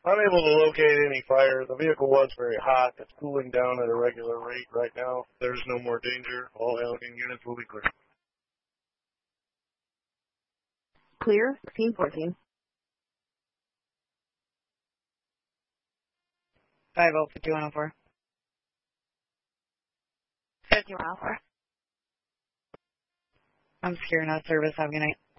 Unable to locate any fire. The vehicle was very hot. It's cooling down at a regular rate right now. There's no more danger. All Halligan units will be clear. Clear, 1614. 50-5104. 5104. I'm securing out service. Have a good night.